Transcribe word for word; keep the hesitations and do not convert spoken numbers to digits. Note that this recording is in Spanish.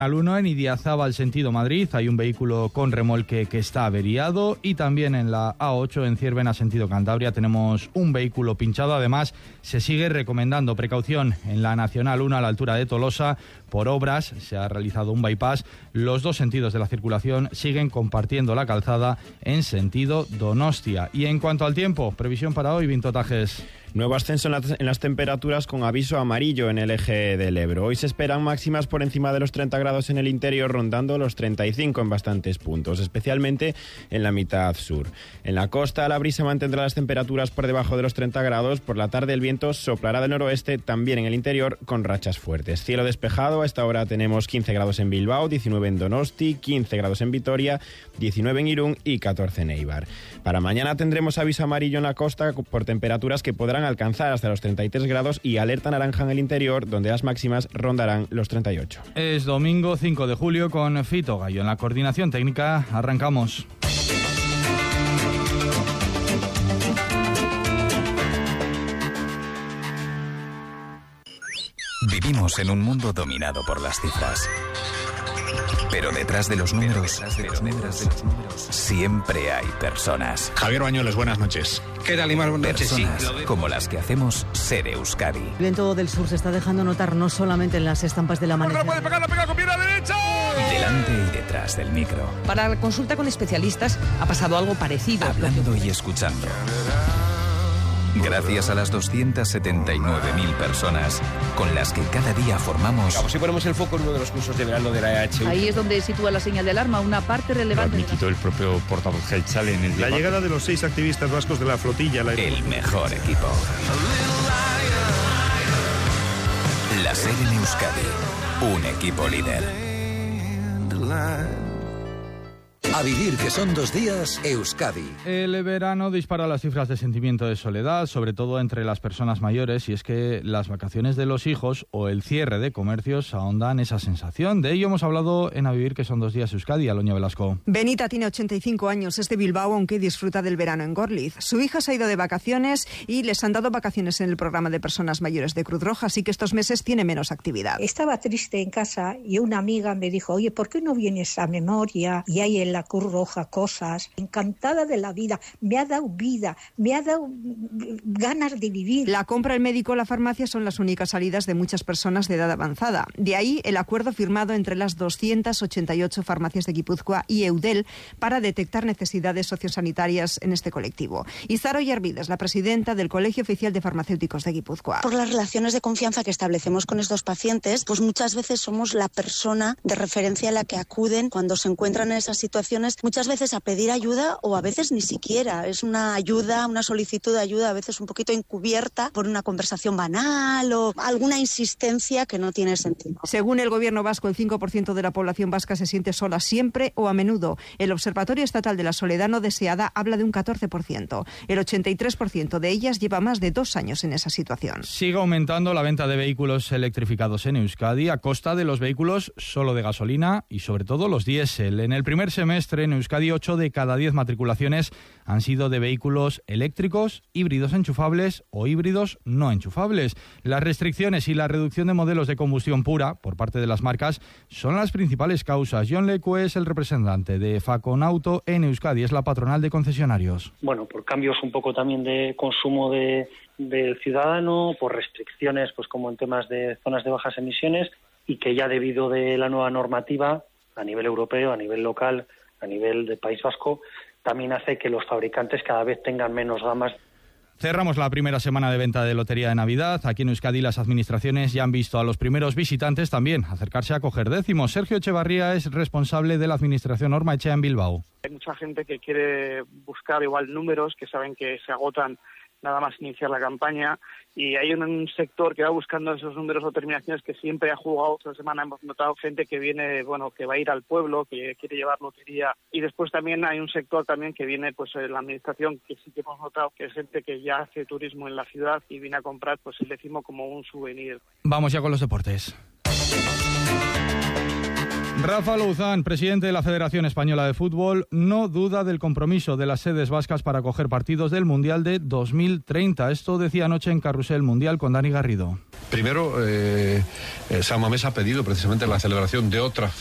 Al uno en Idiazábal sentido Madrid hay un vehículo con remolque que está averiado y también en la A ocho en Ciervena sentido Cantabria tenemos un vehículo pinchado. Además se sigue recomendando precaución en la Nacional uno a la altura de Tolosa por obras, se ha realizado un bypass. Los dos sentidos de la circulación siguen compartiendo la calzada en sentido Donostia. Y en cuanto al tiempo, previsión para hoy, Vintotajes. Nuevo ascenso en las, en las temperaturas con aviso amarillo en el eje del Ebro. Hoy se esperan máximas por encima de los treinta grados en el interior, rondando los treinta y cinco en bastantes puntos, especialmente en la mitad sur. En la costa la brisa mantendrá las temperaturas por debajo de los treinta grados. Por la tarde el viento soplará del noroeste, también en el interior, con rachas fuertes. Cielo despejado, a esta hora tenemos quince grados en Bilbao, diecinueve en Donosti, quince grados en Vitoria, diecinueve en Irún y catorce en Eibar. Para mañana tendremos aviso amarillo en la costa por temperaturas que podrán alcanzar hasta los treinta y tres grados y alerta naranja en el interior, donde las máximas rondarán los treinta y ocho. Es domingo cinco de julio con Fito Gallo en la coordinación técnica. Arrancamos. Vivimos en un mundo dominado por las cifras. Pero detrás de los números, detrás de los números, de los números, siempre hay personas. Javier Bañuelos, buenas noches. ¿Qué tal, Imar? Buenas noches. Personas sí, como las que hacemos Ser Euskadi. El viento del sur se está dejando notar no solamente en las estampas del amanecer. ¡No puede pegar, la pega con pierna derecha! Delante y detrás del micro. Para la consulta con especialistas ha pasado algo parecido. Hablando y escuchando. Gracias a las doscientas setenta y nueve mil personas con las que cada día formamos... Como si ponemos el foco en uno de los cursos de verano de la E H U. Ahí es donde sitúa la señal de alarma, una parte relevante... Lo admitió el propio portavoz Geltzale en el debate. La llegada de los seis activistas vascos de la flotilla... La... El mejor equipo. La SER en Euskadi. Un equipo líder. A vivir, que son dos días, Euskadi. El verano dispara las cifras de sentimiento de soledad, sobre todo entre las personas mayores, y es que las vacaciones de los hijos o el cierre de comercios ahondan esa sensación. De ello hemos hablado en A vivir, que son dos días, Euskadi. Aloña Velasco. Benita tiene ochenta y cinco años, es de Bilbao, aunque disfruta del verano en Gorliz. Su hija se ha ido de vacaciones y les han dado vacaciones en el programa de personas mayores de Cruz Roja, así que estos meses tiene menos actividad. Estaba triste en casa y una amiga me dijo, oye, ¿por qué no vienes a Memoria? Y hay en la Cruz Roja cosas. Encantada de la vida, me ha dado vida, me ha dado ganas de vivir. La compra, el médico, la farmacia son las únicas salidas de muchas personas de edad avanzada. De ahí el acuerdo firmado entre las doscientas ochenta y ocho farmacias de Guipúzcoa y Eudel para detectar necesidades sociosanitarias en este colectivo. Y Zaro Yervides, la presidenta del Colegio Oficial de Farmacéuticos de Guipúzcoa. Por las relaciones de confianza que establecemos con estos pacientes, pues muchas veces somos la persona de referencia a la que acuden cuando se encuentran en esas situaciones, muchas veces a pedir ayuda o a veces ni siquiera. Es una ayuda, una solicitud de ayuda a veces un poquito encubierta por una conversación banal o alguna insistencia que no tiene sentido. Según el gobierno vasco, el cinco por ciento de la población vasca se siente sola siempre o a menudo. El Observatorio Estatal de la Soledad No Deseada habla de un catorce por ciento. El ochenta y tres por ciento de ellas lleva más de dos años en esa situación. Sigue aumentando la venta de vehículos electrificados en Euskadi a costa de los vehículos solo de gasolina y sobre todo los diésel. En el primer semestre en Euskadi, ocho de cada diez matriculaciones han sido de vehículos eléctricos, híbridos enchufables o híbridos no enchufables. Las restricciones y la reducción de modelos de combustión pura por parte de las marcas son las principales causas. John Lecue es el representante de Faconauto en Euskadi, es la patronal de concesionarios. Bueno, por cambios un poco también de consumo de, del ciudadano, por restricciones pues como en temas de zonas de bajas emisiones y que ya debido de la nueva normativa a nivel europeo, a nivel local, a nivel de País Vasco, también hace que los fabricantes cada vez tengan menos gamas. Cerramos la primera semana de venta de lotería de Navidad. Aquí en Euskadi las administraciones ya han visto a los primeros visitantes también acercarse a coger décimos. Sergio Echevarría es responsable de la administración Ormaechea en Bilbao. Hay mucha gente que quiere buscar igual números, que saben que se agotan nada más iniciar la campaña, y hay un sector que va buscando esos números o terminaciones que siempre ha jugado. Esta semana hemos notado gente que viene, bueno, que va a ir al pueblo, que quiere llevar lotería, y después también hay un sector también que viene, pues en la administración, que sí que hemos notado que es gente que ya hace turismo en la ciudad y viene a comprar pues el décimo como un souvenir. Vamos ya con los deportes. Rafa Louzán, presidente de la Federación Española de Fútbol, no duda del compromiso de las sedes vascas para acoger partidos del Mundial de dos mil treinta. Esto decía anoche en Carrusel Mundial con Dani Garrido. Primero, eh, San Mamés ha pedido precisamente la celebración de otra